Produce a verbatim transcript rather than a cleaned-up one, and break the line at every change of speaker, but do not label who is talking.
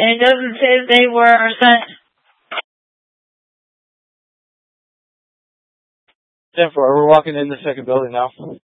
And it doesn't say if they were sent.
ten four, we're walking in the second building now.